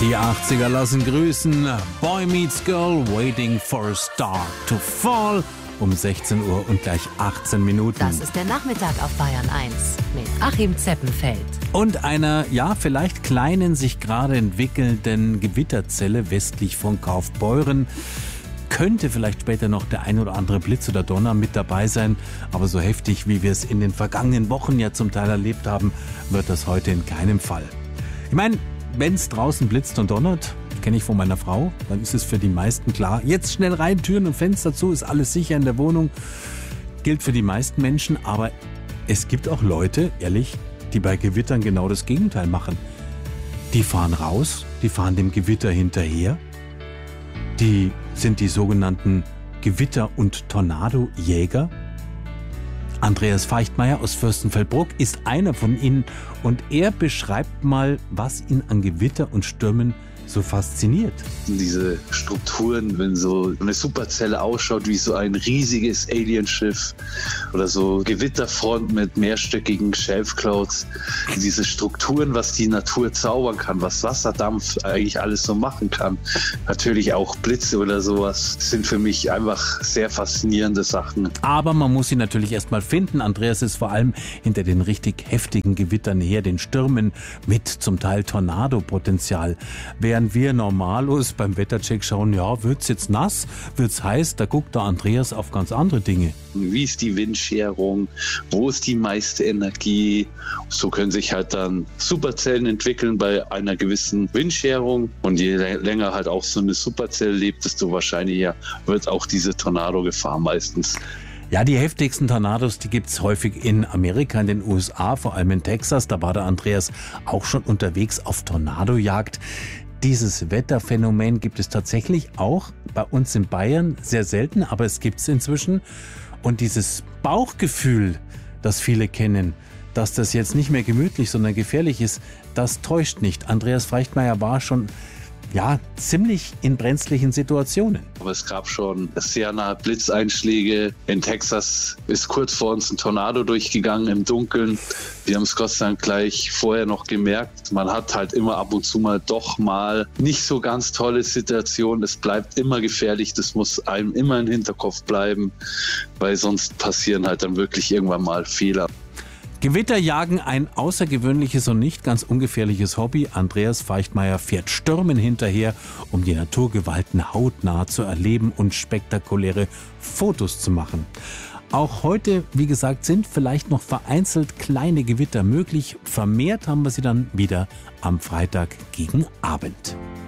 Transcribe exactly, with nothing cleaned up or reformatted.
Die achtziger lassen grüßen. Boy Meets Girl, Waiting for a Star to Fall. Um sechzehn Uhr und gleich achtzehn Minuten. Das ist der Nachmittag auf Bayern eins mit Achim Zeppenfeld. Und einer, ja, vielleicht kleinen, sich gerade entwickelnden Gewitterzelle westlich von Kaufbeuren. Könnte vielleicht später noch der ein oder andere Blitz oder Donner mit dabei sein. Aber so heftig, wie wir es in den vergangenen Wochen ja zum Teil erlebt haben, wird das heute in keinem Fall. Ich meine, wenn es draußen blitzt und donnert, kenne ich von meiner Frau, dann ist es für die meisten klar. Jetzt schnell rein, Türen und Fenster zu, ist alles sicher in der Wohnung. Gilt für die meisten Menschen, aber es gibt auch Leute, ehrlich, die bei Gewittern genau das Gegenteil machen. Die fahren raus, die fahren dem Gewitter hinterher. Die sind die sogenannten Gewitter- und Tornadojäger. Andreas Feichtmeier aus Fürstenfeldbruck ist einer von ihnen und er beschreibt mal, was ihn an Gewitter und Stürmen so fasziniert. Diese Strukturen, wenn so eine Superzelle ausschaut wie so ein riesiges Alienschiff oder so Gewitterfront mit mehrstöckigen Shelf-Clouds. Diese Strukturen, was die Natur zaubern kann, was Wasserdampf eigentlich alles so machen kann. Natürlich auch Blitze oder sowas sind für mich einfach sehr faszinierende Sachen. Aber man muss sie natürlich erst mal finden. Andreas ist vor allem hinter den richtig heftigen Gewittern her, den Stürmen mit zum Teil Tornadopotenzial. Während wir normalos beim Wettercheck schauen, ja, wird's jetzt nass, wird's heiß, da guckt der Andreas auf ganz andere Dinge. Wie ist die Windscherung? Wo ist die meiste Energie? So können sich halt dann Superzellen entwickeln bei einer gewissen Windscherung. Und je länger halt auch so eine Superzelle lebt, desto wahrscheinlicher wird auch diese Tornado-Gefahr meistens. Ja, die heftigsten Tornados, die gibt's häufig in Amerika, in den U S A, vor allem in Texas. Da war der Andreas auch schon unterwegs auf Tornadojagd. Dieses Wetterphänomen gibt es tatsächlich auch bei uns in Bayern, sehr selten, aber es gibt es inzwischen. Und dieses Bauchgefühl, das viele kennen, dass das jetzt nicht mehr gemütlich, sondern gefährlich ist, das täuscht nicht. Andreas Feichtmeier war schon ja, ziemlich in brenzlichen Situationen. Aber es gab schon sehr nahe Blitzeinschläge. In Texas ist kurz vor uns ein Tornado durchgegangen im Dunkeln. Wir haben es Gott sei Dank gleich vorher noch gemerkt. Man hat halt immer ab und zu mal doch mal nicht so ganz tolle Situationen. Es bleibt immer gefährlich. Das muss einem immer im Hinterkopf bleiben, weil sonst passieren halt dann wirklich irgendwann mal Fehler. Gewitterjagen, ein außergewöhnliches und nicht ganz ungefährliches Hobby. Andreas Feichtmeier fährt Stürmen hinterher, um die Naturgewalten hautnah zu erleben und spektakuläre Fotos zu machen. Auch heute, wie gesagt, sind vielleicht noch vereinzelt kleine Gewitter möglich. Vermehrt haben wir sie dann wieder am Freitag gegen Abend.